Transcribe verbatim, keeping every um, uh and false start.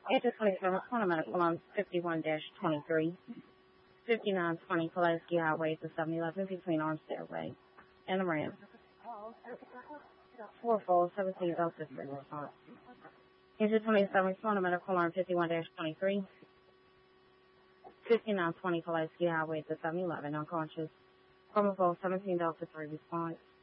After twenty-seven, corner medical on fifty-one twenty-three, fifty-nine twenty Pulaski Highway to seven eleven between Armstead Way and the ramp. four four seventeen Delta three response. After twenty-seven, corner medical on fifty-one twenty-three, fifty-nine twenty Pulaski Highway to seven eleven unconscious. four seventeen Delta three response.